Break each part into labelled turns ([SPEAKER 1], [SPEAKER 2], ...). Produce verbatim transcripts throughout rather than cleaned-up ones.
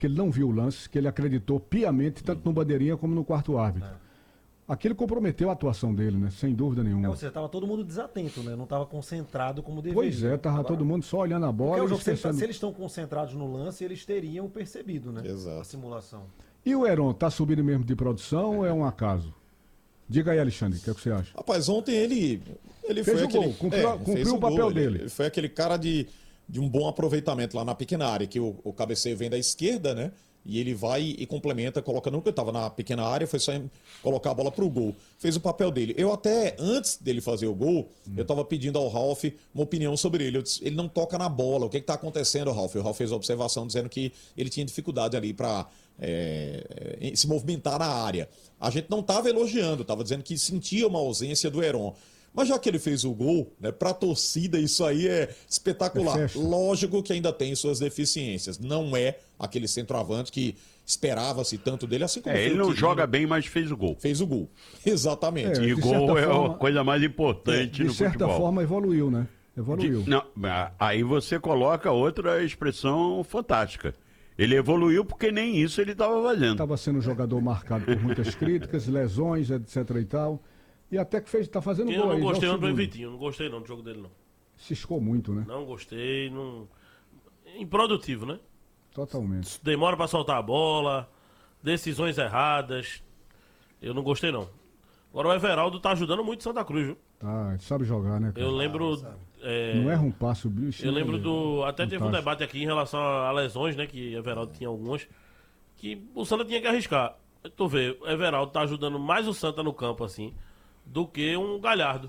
[SPEAKER 1] que ele não viu o lance, que ele acreditou piamente, tanto no bandeirinha como no quarto árbitro. É. Aquilo comprometeu a atuação dele, né? Sem dúvida nenhuma.
[SPEAKER 2] É, ou seja, estava todo mundo desatento, né? Não estava concentrado como deveria.
[SPEAKER 1] Pois é, estava todo mundo só olhando a bola.
[SPEAKER 2] Porque o jogo,
[SPEAKER 1] esquecendo...
[SPEAKER 2] se eles estão concentrados no lance, eles teriam percebido, né?
[SPEAKER 3] Exato.
[SPEAKER 2] A simulação.
[SPEAKER 1] E o Heron, tá subindo mesmo de produção ou é um acaso? Diga aí, Alexandre, o que, é que você acha?
[SPEAKER 3] Rapaz, ontem ele, ele
[SPEAKER 1] fez
[SPEAKER 3] foi
[SPEAKER 1] o
[SPEAKER 3] aquele...
[SPEAKER 1] gol, cumpriu,
[SPEAKER 3] é,
[SPEAKER 1] cumpriu o papel
[SPEAKER 3] gol.
[SPEAKER 1] dele.
[SPEAKER 3] Ele, ele foi aquele cara de, de um bom aproveitamento lá na pequena área, que o, o cabeceio vem da esquerda, né? E ele vai e complementa, coloca no que estava na pequena área, foi só colocar a bola pro gol. Fez o papel dele. Eu até, antes dele fazer o gol, hum. eu estava pedindo ao Ralf uma opinião sobre ele. Eu disse, ele não toca na bola. O que está acontecendo, Ralf? O Ralf fez a observação dizendo que ele tinha dificuldade ali para é, se movimentar na área. A gente não estava elogiando, estava dizendo que sentia uma ausência do Heron. Mas já que ele fez o gol, né, para a torcida isso aí é espetacular.
[SPEAKER 1] É
[SPEAKER 3] Lógico que ainda tem suas deficiências. Não é aquele centroavante que esperava-se tanto dele, assim como
[SPEAKER 4] é, ele não joga bem, mas fez o gol.
[SPEAKER 3] Fez o gol, exatamente.
[SPEAKER 4] É, e gol é forma, a coisa mais importante
[SPEAKER 1] é,
[SPEAKER 4] no futebol.
[SPEAKER 1] De certa forma evoluiu, né? Evoluiu.
[SPEAKER 4] De, não, aí você coloca outra expressão fantástica. Ele evoluiu porque nem isso ele estava fazendo.
[SPEAKER 1] Estava sendo um jogador marcado por muitas críticas, lesões, etc e tal. E até que fez, tá fazendo
[SPEAKER 5] eu
[SPEAKER 1] gol aí.
[SPEAKER 5] Eu não gostei não do Vitinho, não gostei não do jogo dele não.
[SPEAKER 1] Ciscou muito, né?
[SPEAKER 5] Não gostei, não... Improdutivo, né?
[SPEAKER 1] Totalmente.
[SPEAKER 5] Demora pra soltar a bola, decisões erradas. Eu não gostei não. Agora o Everaldo tá ajudando muito o Santa Cruz, viu?
[SPEAKER 1] Tá, sabe jogar, né, cara?
[SPEAKER 5] Eu lembro...
[SPEAKER 1] Ah,
[SPEAKER 5] é...
[SPEAKER 1] Não erra um passo, bicho.
[SPEAKER 5] Eu lembro do... Até
[SPEAKER 1] fantástico.
[SPEAKER 5] Teve um debate aqui em relação a lesões, né? Que o Everaldo tinha algumas. Que o Santa tinha que arriscar. Tu vê, o Everaldo tá ajudando mais o Santa no campo, assim, do que um Galhardo.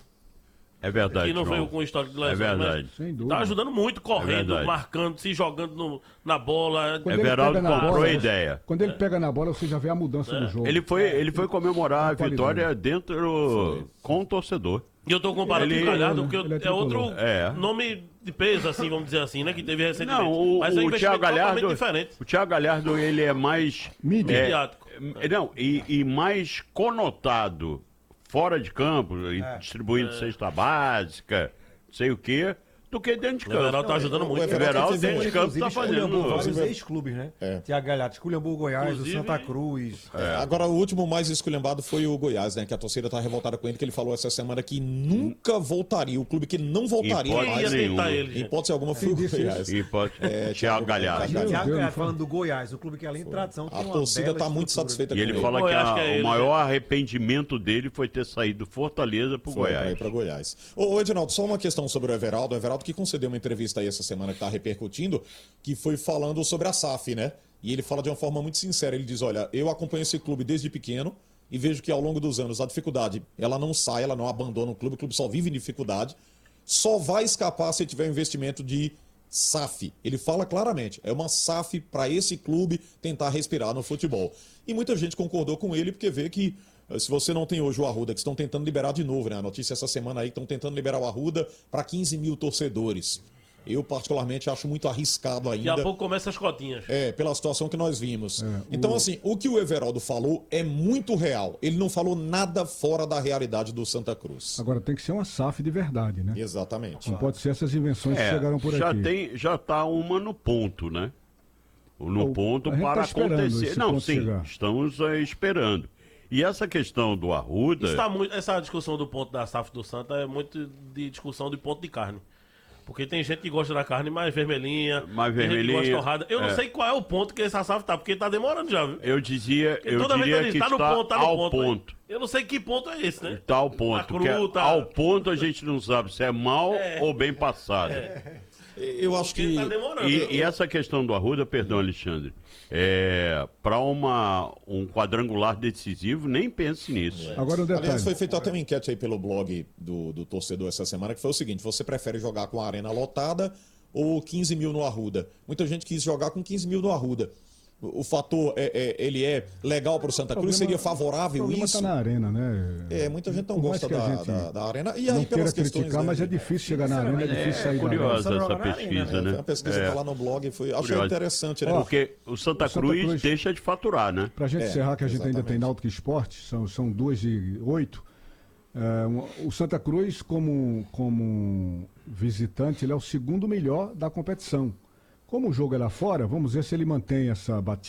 [SPEAKER 4] É verdade.
[SPEAKER 5] Que não
[SPEAKER 4] João.
[SPEAKER 5] veio com histórico de lesão.
[SPEAKER 4] É verdade.
[SPEAKER 1] Sem dúvida.
[SPEAKER 5] Tá ajudando muito, correndo,
[SPEAKER 4] É
[SPEAKER 5] marcando, se jogando no, na bola.
[SPEAKER 1] Quando
[SPEAKER 4] Everaldo
[SPEAKER 1] ele pega na
[SPEAKER 4] comprou
[SPEAKER 1] bola,
[SPEAKER 4] a ideia.
[SPEAKER 1] Quando ele pega na bola, você já vê a mudança
[SPEAKER 5] É.
[SPEAKER 1] do jogo.
[SPEAKER 4] Ele foi, ele foi comemorar a
[SPEAKER 1] qualidade.
[SPEAKER 4] vitória dentro com o torcedor.
[SPEAKER 5] E eu tô comparando
[SPEAKER 4] Ele-
[SPEAKER 5] com o Galhardo,
[SPEAKER 1] né?
[SPEAKER 5] porque
[SPEAKER 1] Ele é
[SPEAKER 5] é outro
[SPEAKER 4] tricolor. É.
[SPEAKER 5] nome de peso, assim, vamos dizer assim, né? Que teve recentemente.
[SPEAKER 4] Não, o,
[SPEAKER 5] Mas é um
[SPEAKER 4] o
[SPEAKER 5] investimento
[SPEAKER 4] Thiago Galhardo,
[SPEAKER 5] totalmente diferente.
[SPEAKER 4] o Thiago Galhardo, ele é mais
[SPEAKER 1] Mídia.
[SPEAKER 4] é,
[SPEAKER 5] Midiático.
[SPEAKER 4] é, não, e, e mais conotado fora de campo, e
[SPEAKER 2] É.
[SPEAKER 4] distribuindo cesta básica, não sei o quê, do que dentro de
[SPEAKER 5] O
[SPEAKER 4] campo.
[SPEAKER 5] Everaldo tá ajudando
[SPEAKER 3] o
[SPEAKER 5] muito.
[SPEAKER 3] Everaldo
[SPEAKER 4] Everaldo
[SPEAKER 3] teve um-
[SPEAKER 4] dentro de campo tá
[SPEAKER 2] esculhambou vários
[SPEAKER 4] fazendo.
[SPEAKER 2] ex-clubes, né?
[SPEAKER 3] É.
[SPEAKER 2] Tiago Galhardo, esculhambou o Goiás, o
[SPEAKER 5] Inclusive-
[SPEAKER 2] Santa Cruz.
[SPEAKER 3] É, agora, o último mais esculhambado foi o Goiás, né? Que a torcida tá revoltada com ele, que ele falou essa semana que nunca voltaria. O clube que não voltaria
[SPEAKER 4] Hipótese
[SPEAKER 3] mais.
[SPEAKER 5] Quem ia tentar
[SPEAKER 4] nenhuma.
[SPEAKER 5] ele,
[SPEAKER 3] Em
[SPEAKER 5] gente?
[SPEAKER 3] hipótese alguma foi o
[SPEAKER 1] disse isso?
[SPEAKER 3] Goiás.
[SPEAKER 4] E pode,
[SPEAKER 3] É,
[SPEAKER 4] Thiago
[SPEAKER 3] Thiago
[SPEAKER 4] Galhardo.
[SPEAKER 3] Galhardo.
[SPEAKER 2] Tiago
[SPEAKER 1] Deus,
[SPEAKER 2] Galhardo
[SPEAKER 1] não
[SPEAKER 2] falando do Goiás, o clube que além de tradição
[SPEAKER 3] A
[SPEAKER 2] tem uma
[SPEAKER 3] torcida
[SPEAKER 2] bela
[SPEAKER 3] tá muito
[SPEAKER 2] estrutura.
[SPEAKER 3] satisfeita
[SPEAKER 4] E
[SPEAKER 3] com
[SPEAKER 4] ele
[SPEAKER 3] ele.
[SPEAKER 4] fala que,
[SPEAKER 5] Goiás
[SPEAKER 4] a-
[SPEAKER 5] que é ele,
[SPEAKER 4] o
[SPEAKER 5] né?
[SPEAKER 4] maior arrependimento dele foi ter saído do Fortaleza pro
[SPEAKER 3] Foi pra
[SPEAKER 4] Goiás.
[SPEAKER 3] ir pra Goiás. Ô, ô, Edinaldo, só uma questão sobre o Everaldo. O Everaldo que concedeu uma entrevista aí essa semana que tá repercutindo, que foi falando sobre a S A F, né? E ele fala de uma forma muito sincera. Ele diz, olha, eu acompanho esse clube desde pequeno e vejo que ao longo dos anos a dificuldade, ela não sai, ela não abandona o clube, o clube só vive em dificuldade. Só vai escapar se tiver investimento de S A F. Ele fala claramente, é uma S A F para esse clube tentar respirar no futebol. E muita gente concordou com ele porque vê que eh, se você não tem hoje o Arruda, que estão tentando liberar de novo, né? A notícia essa semana aí que estão tentando liberar o Arruda para quinze mil torcedores. Eu, particularmente, acho muito arriscado
[SPEAKER 5] Daqui
[SPEAKER 3] ainda.
[SPEAKER 5] a pouco começa as cotinhas.
[SPEAKER 3] É, pela situação que nós vimos.
[SPEAKER 1] É,
[SPEAKER 3] então,
[SPEAKER 1] o-
[SPEAKER 3] assim, o que o Everaldo falou é muito real. Ele não falou nada fora da realidade do Santa Cruz.
[SPEAKER 1] Agora tem que ser uma S A F de verdade, né?
[SPEAKER 3] Exatamente.
[SPEAKER 1] Não pode ser essas invenções que
[SPEAKER 4] É,
[SPEAKER 1] chegaram por
[SPEAKER 4] já
[SPEAKER 1] aqui.
[SPEAKER 4] tem, já tá uma no ponto, né? No
[SPEAKER 1] O-
[SPEAKER 4] ponto
[SPEAKER 1] a gente
[SPEAKER 4] para
[SPEAKER 1] tá esperando
[SPEAKER 4] acontecer.
[SPEAKER 1] esse
[SPEAKER 4] Não,
[SPEAKER 1] ponto
[SPEAKER 4] sim,
[SPEAKER 1] chegar.
[SPEAKER 4] estamos eh, esperando. E essa questão do Arruda,
[SPEAKER 5] Isso tá muito, essa discussão do ponto da S A F do Santa é muito de discussão de ponto de carne. Porque tem gente que gosta da carne mais vermelhinha,
[SPEAKER 4] Mais
[SPEAKER 5] tem gente que
[SPEAKER 4] vermelhinha,
[SPEAKER 5] gosta torrada. Eu não
[SPEAKER 4] é.
[SPEAKER 5] sei qual é o ponto que essa S A F tá, porque tá demorando já, viu?
[SPEAKER 4] eu dizia,
[SPEAKER 5] Porque
[SPEAKER 4] eu
[SPEAKER 5] toda vez
[SPEAKER 4] diria
[SPEAKER 5] ele
[SPEAKER 4] que
[SPEAKER 5] tá no
[SPEAKER 4] está
[SPEAKER 5] ponto, tá no
[SPEAKER 4] ao
[SPEAKER 5] ponto.
[SPEAKER 4] ponto.
[SPEAKER 5] aí. Eu não sei que ponto é esse, né?
[SPEAKER 4] Está ao ponto.
[SPEAKER 5] Tá
[SPEAKER 4] porque
[SPEAKER 5] cru, tá-
[SPEAKER 4] Ao ponto a gente não sabe se é mal ou bem passado.
[SPEAKER 3] Eu acho
[SPEAKER 5] Porque
[SPEAKER 3] que.
[SPEAKER 5] tá demorando.
[SPEAKER 4] E, e essa questão do Arruda, perdão, Alexandre, é, para um quadrangular decisivo, nem pense nisso.
[SPEAKER 1] Agora um detalhe.
[SPEAKER 3] Aliás, foi feita até uma enquete aí pelo blog do, do torcedor essa semana, que foi o seguinte: você prefere jogar com a arena lotada ou quinze mil no Arruda? Muita gente quis jogar com quinze mil no Arruda. O, o fator, é, é, ele é legal para o Santa Cruz? Seria favorável
[SPEAKER 1] O problema
[SPEAKER 3] isso?
[SPEAKER 1] está na arena, né?
[SPEAKER 3] É, muita gente não
[SPEAKER 1] Por mais
[SPEAKER 3] gosta
[SPEAKER 1] que a
[SPEAKER 3] da,
[SPEAKER 1] gente
[SPEAKER 3] da, da arena. E
[SPEAKER 1] não
[SPEAKER 3] aí,
[SPEAKER 1] queira
[SPEAKER 3] pelas questões.
[SPEAKER 1] criticar,
[SPEAKER 3] né,
[SPEAKER 1] mas é
[SPEAKER 3] de-
[SPEAKER 1] difícil chegar na arena, é difícil sair da arena.
[SPEAKER 4] Curiosa
[SPEAKER 2] Só
[SPEAKER 4] essa
[SPEAKER 2] jogar na arena,
[SPEAKER 4] pesquisa,
[SPEAKER 3] É, foi
[SPEAKER 4] né?
[SPEAKER 3] uma pesquisa
[SPEAKER 4] É,
[SPEAKER 3] que tá lá no blog. Foi, achei
[SPEAKER 4] Curiosa.
[SPEAKER 3] interessante, né?
[SPEAKER 4] Porque o Santa,
[SPEAKER 1] o Santa
[SPEAKER 4] Cruz,
[SPEAKER 1] Cruz-
[SPEAKER 4] deixa de faturar, né?
[SPEAKER 1] Pra gente
[SPEAKER 3] É,
[SPEAKER 1] encerrar, que a gente ainda
[SPEAKER 3] exatamente.
[SPEAKER 1] tem Náutico Esporte, são, são duas de oito. É, um- o Santa Cruz, como, como visitante, ele é o segundo melhor da competição. Como o jogo é lá fora, vamos ver se ele mantém essa batida.